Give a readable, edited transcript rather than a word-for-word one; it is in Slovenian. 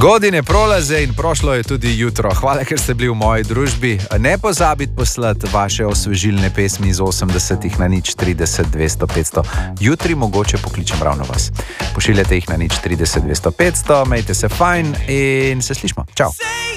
Godine prolaze in prošlo je tudi jutro. Hvala, ker ste bili v moji družbi. Ne pozabite poslati vaše osvežilne pesmi iz 80-ih na 030 200 500. Jutri mogoče pokličem ravno vas. Pošiljate jih na 030 200 500, majte se fajn in se slišmo. Čau.